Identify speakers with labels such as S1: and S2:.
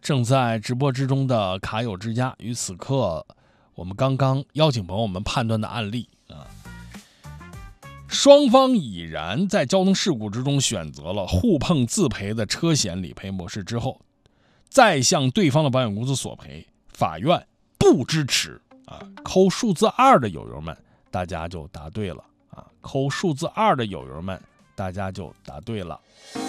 S1: 正在直播之中的卡友之家，于此刻我们刚刚邀请朋友们判断的案例双方已然在交通事故之中选择了互碰自赔的车险理赔模式之后，再向对方的保险公司索赔，法院不支持扣数字2的友友们，大家就答对了扣数字2的友友们，大家就答对了。